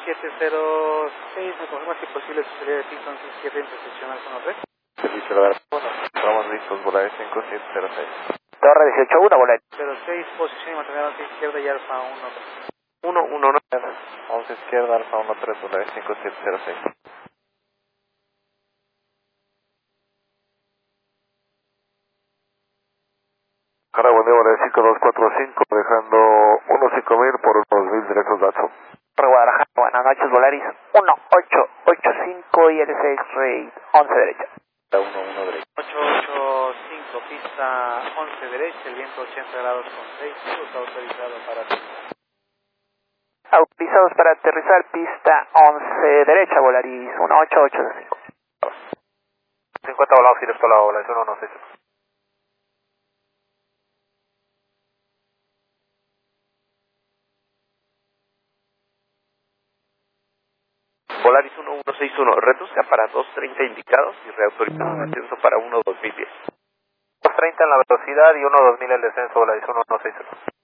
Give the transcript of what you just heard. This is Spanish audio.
1706, me confirma si posible su salida de pista 11-7 interseccional con 3. Servicio de la bueno, estamos listos, Volaris 5706. Torre 18-1, Volaris. 06, posición y mantener 11 izquierda y alfa 1. 11 izquierda, alfa 13, Volaris 5706. Caraboneo, Volaris 5245, dejando 15000 por unos 1000 directos Datsun. Torre Guadalajara, buenas noches, Volaris 1885 y el 6 rate 11 derecha. 11 derecha. 885, pista 11 derecha, el viento 80 grados con 6, está autorizado para ti. Autorizados para aterrizar, pista 11 derecha, Volaris 1885. 50 volados directo a la Volaris 116. Volaris 1161, reduzca para 230 indicados y reautorizado el descenso para 1-2010. 230 en la velocidad y 1-2000 el descenso, Volaris 1161.